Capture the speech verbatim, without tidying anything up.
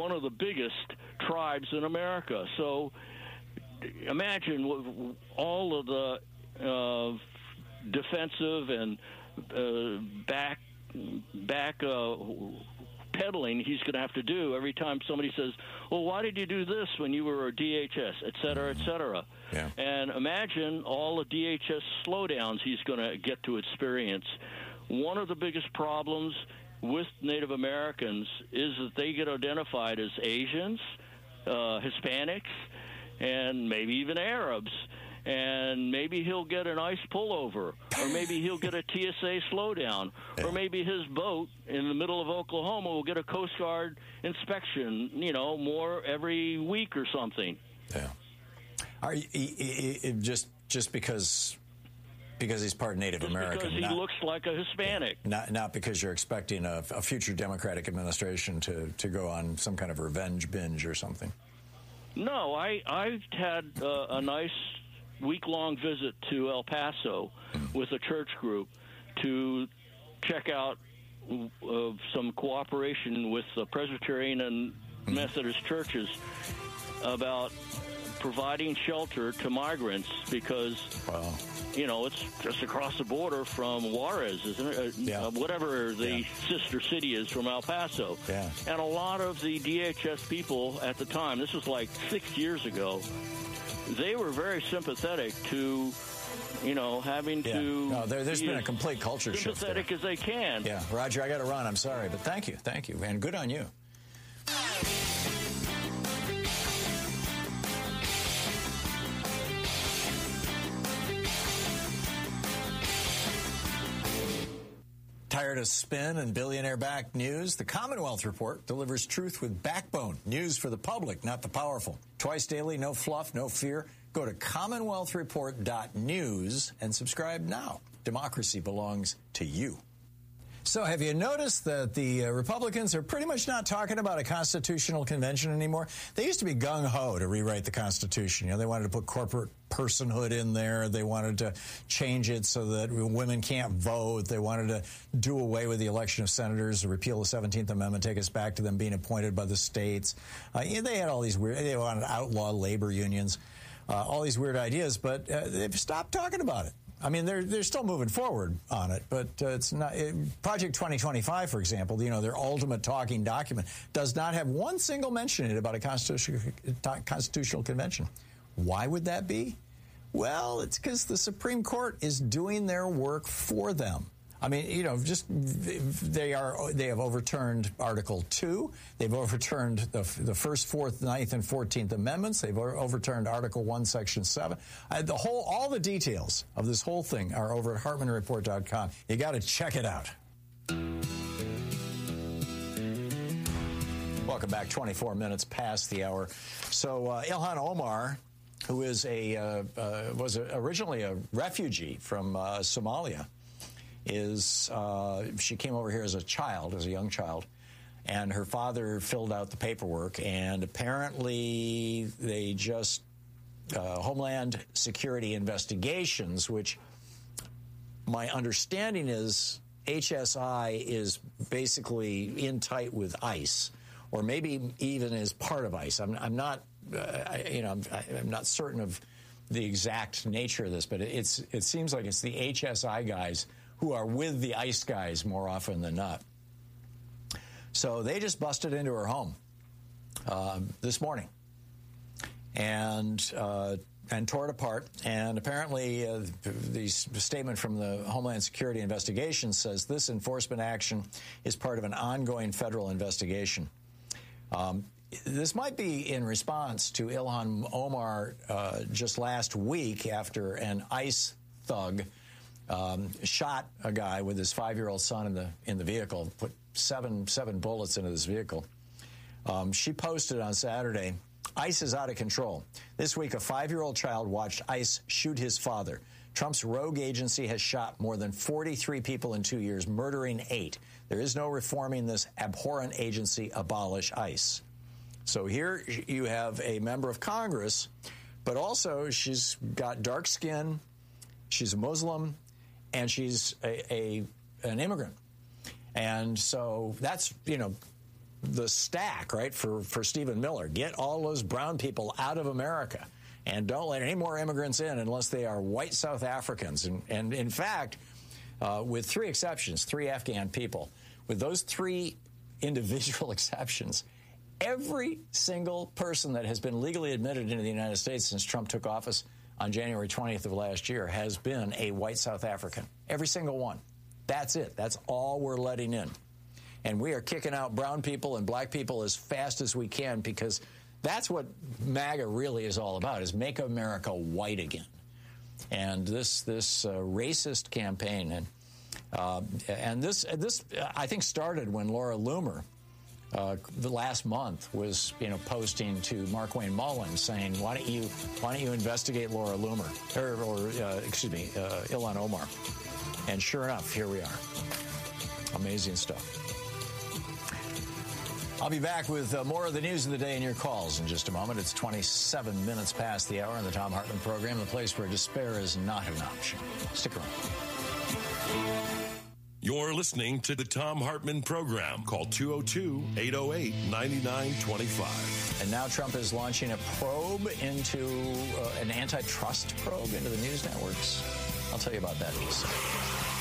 one of the biggest tribes in America. So imagine all of the uh, defensive and uh, back back uh, peddling he's going to have to do every time somebody says, well, why did you do this when you were a D H S, et cetera, et cetera. Yeah. And imagine all the D H S slowdowns he's going to get to experience. One of the biggest problems with Native Americans is that they get identified as Asians, uh, Hispanics, and maybe even Arabs. And maybe he'll get an ICE pullover, or maybe he'll get a T S A slowdown, yeah. or maybe his boat in the middle of Oklahoma will get a Coast Guard inspection, you know, more every week or something. Yeah. Are you, he, he, just just because because he's part Native just American? Because he not, looks like a Hispanic. Yeah, not not because you're expecting a, a future Democratic administration to, to go on some kind of revenge binge or something. No, I I've had uh, a nice week-long visit to El Paso with a church group to check out uh, some cooperation with the Presbyterian and Methodist churches about providing shelter to migrants because, wow. you know, it's just across the border from Juarez, isn't it? Uh, yeah. uh, whatever the yeah. sister city is from El Paso. Yeah. And a lot of the D H S people at the time, this was like six years ago, they were very sympathetic to, you know, having yeah. to... No, there, there's been a complete culture shift. Sympathetic as they can. Yeah, Roger, I got to run. I'm sorry, but thank you. Thank you, and good on you. Tired of spin and billionaire-backed news? The Commonwealth Report delivers truth with backbone. News for the public, not the powerful. Twice daily, no fluff, no fear. Go to commonwealth report dot news and subscribe now. Democracy belongs to you. So have you noticed that the uh, Republicans are pretty much not talking about a constitutional convention anymore? They used to be gung-ho to rewrite the Constitution. You know, they wanted to put corporate personhood in there. They wanted to change it so that women can't vote. They wanted to do away with the election of senators, repeal the seventeenth Amendment, take us back to them being appointed by the states. Uh, yeah, they had all these weird, they wanted to outlaw labor unions, uh, all these weird ideas, but uh, they've stopped talking about it. I mean, they're they're still moving forward on it, but uh, it's not. It, Project twenty twenty-five, for example, you know, their ultimate talking document does not have one single mention in it about a constitutional constitutional convention. Why would that be? Well, it's because the Supreme Court is doing their work for them. I mean, you know, just they are they have overturned Article two. They've overturned the, the first, fourth, ninth, and fourteenth Amendments. They've overturned Article one, Section seven. Uh, the whole, all the details of this whole thing are over at hartmann report dot com. You got to check it out. Welcome back. twenty-four minutes past the hour. So uh, Ilhan Omar, who is a uh, uh, was a, originally a refugee from uh, Somalia. Is uh, she came over here as a child, as a young child, and her father filled out the paperwork, and apparently they just, uh, Homeland Security Investigations, which my understanding is H S I is basically in tight with ICE, or maybe even is part of ICE. I'm, I'm not, uh, I, you know, I'm, I'm not certain of the exact nature of this, but it's it seems like it's the H S I guys who are with the ICE guys more often than not. So they just busted into her home uh, this morning and uh, and tore it apart. And apparently uh, the statement from the Homeland Security Investigation says this enforcement action is part of an ongoing federal investigation. Um, this might be in response to Ilhan Omar uh, just last week after an ICE thug Um, shot a guy with his five-year-old son in the in the vehicle, put seven seven bullets into this vehicle. Um, she posted on Saturday, ICE is out of control. This week, a five-year-old child watched ICE shoot his father. Trump's rogue agency has shot more than forty-three people in two years, murdering eight. There is no reforming this abhorrent agency. Abolish ICE. So here you have a member of Congress, but also she's got dark skin, she's a Muslim, and she's a, a an immigrant. And so that's, you know, the stack, right, for, for Stephen Miller. Get all those brown people out of America and don't let any more immigrants in unless they are white South Africans. And, and in fact, uh, with three exceptions, three Afghan people, with those three individual exceptions, every single person that has been legally admitted into the United States since Trump took office on January twentieth of last year has been a white South African. Every single one. That's it. That's all we're letting in. And we are kicking out brown people and black people as fast as we can because that's what MAGA really is all about, is make America white again. And this this uh, racist campaign, and uh, and this, this I think, started when Laura Loomer, Uh, the last month, was you know posting to Markwayne Mullins saying, "Why don't you why don't you investigate Laura Loomer or, or uh, excuse me, uh, Ilhan Omar?" And sure enough, here we are. Amazing stuff. I'll be back with uh, more of the news of the day and your calls in just a moment. It's twenty-seven minutes past the hour on the Thom Hartmann program, the place where despair is not an option. Stick around. You're listening to the Thom Hartmann program. Call two oh two, eight oh eight, nine nine two five. And now Trump is launching a probe into uh, an antitrust probe into the news networks. I'll tell you about that in a second.